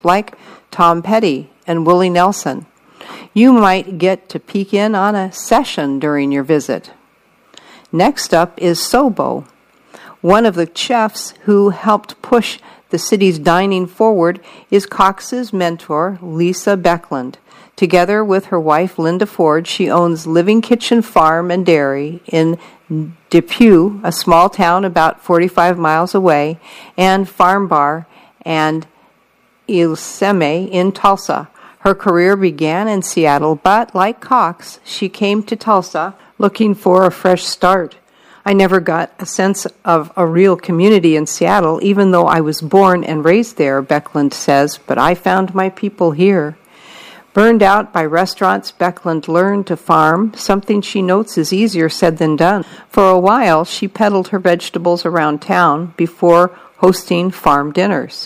like Tom Petty and Willie Nelson. You might get to peek in on a session during your visit. Next up is Sobo. One of the chefs who helped push the city's dining forward is Cox's mentor, Lisa Beckland. Together with her wife, Linda Ford, she owns Living Kitchen Farm and Dairy in Depew, a small town about 45 miles away, and Farm Bar and Il Seme in Tulsa. Her career began in Seattle, but like Cox, she came to Tulsa looking for a fresh start. I never got a sense of a real community in Seattle, even though I was born and raised there, Beckland says, but I found my people here. Burned out by restaurants, Beckland learned to farm, something she notes is easier said than done. For a while, she peddled her vegetables around town before hosting farm dinners.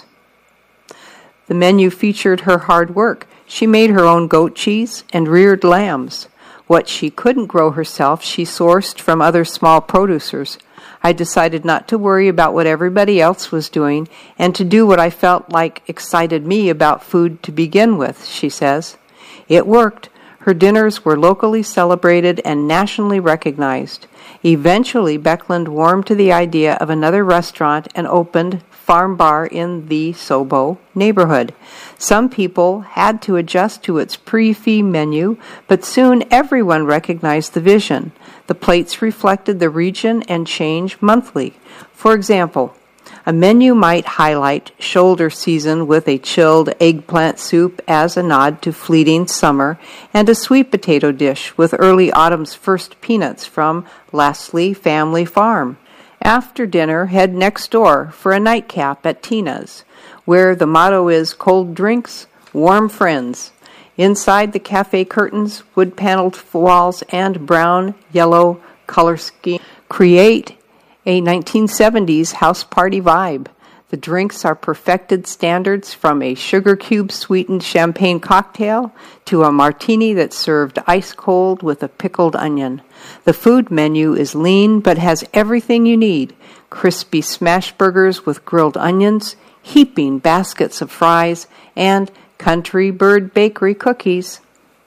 The menu featured her hard work. She made her own goat cheese and reared lambs. What she couldn't grow herself, she sourced from other small producers. I decided not to worry about what everybody else was doing and to do what I felt like excited me about food to begin with, she says. It worked. Her dinners were locally celebrated and nationally recognized. Eventually, Beckland warmed to the idea of another restaurant and opened Farm Bar in the Sobo neighborhood. Some people had to adjust to its pre-fee menu, but soon everyone recognized the vision. The plates reflected the region and changed monthly. For example, a menu might highlight shoulder season with a chilled eggplant soup as a nod to fleeting summer, and a sweet potato dish with early autumn's first peanuts from Leslie Family Farm. After dinner, head next door for a nightcap at Tina's, where the motto is cold drinks, warm friends. Inside the cafe curtains, wood-paneled walls, and brown-yellow color scheme create a 1970s house party vibe. The drinks are perfected standards, from a sugar cube sweetened champagne cocktail to a martini that's served ice cold with a pickled onion. The food menu is lean but has everything you need: crispy smash burgers with grilled onions, heaping baskets of fries, and Country Bird Bakery cookies.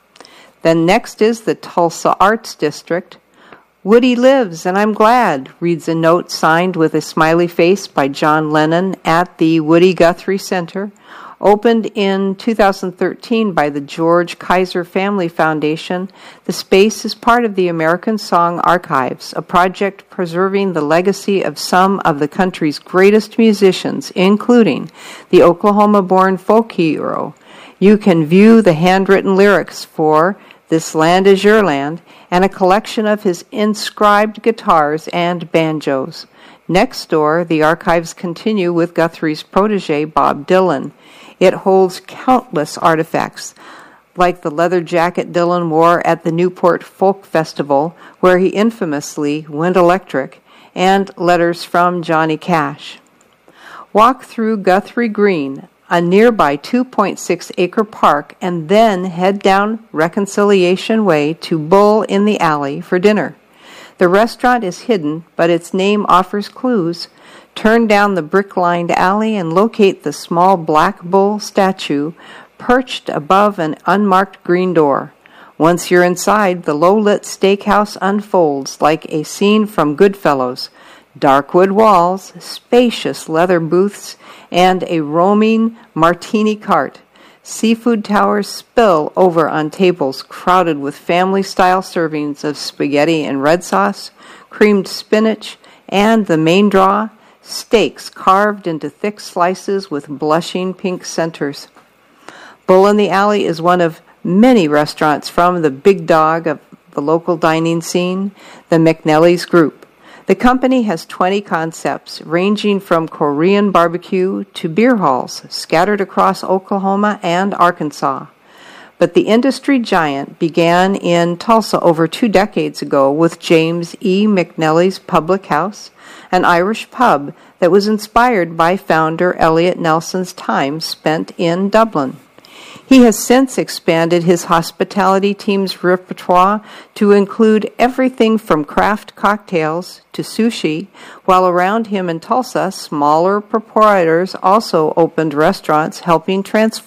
Then next is the Tulsa Arts District. Woody lives, and I'm glad, reads a note signed with a smiley face by John Lennon at the Woody Guthrie Center. Opened in 2013 by the George Kaiser Family Foundation, the space is part of the American Song Archives, a project preserving the legacy of some of the country's greatest musicians, including the Oklahoma-born folk hero. You can view the handwritten lyrics for This Land Is Your Land and a collection of his inscribed guitars and banjos. Next door, the archives continue with Guthrie's protege, Bob Dylan. It holds countless artifacts, like the leather jacket Dylan wore at the Newport Folk Festival, where he infamously went electric, and letters from Johnny Cash. Walk through Guthrie Green, a nearby 2.6-acre park, and then head down Reconciliation Way to Bull in the Alley for dinner. The restaurant is hidden, but its name offers clues. Turn down the brick-lined alley and locate the small black bull statue perched above an unmarked green door. Once you're inside, the low-lit steakhouse unfolds like a scene from Goodfellas. Dark wood walls, spacious leather booths, and a roaming martini cart. Seafood towers spill over on tables crowded with family-style servings of spaghetti and red sauce, creamed spinach, and the main draw, steaks carved into thick slices with blushing pink centers. Bull in the Alley is one of many restaurants from the big dog of the local dining scene, the McNelly's Group. The company has 20 concepts, ranging from Korean barbecue to beer halls, scattered across Oklahoma and Arkansas. But the industry giant began in Tulsa over 2 decades ago with James E. McNelly's Public House, an Irish pub that was inspired by founder Elliot Nelson's time spent in Dublin. He has since expanded his hospitality team's repertoire to include everything from craft cocktails to sushi, while around him in Tulsa, smaller proprietors also opened restaurants helping transform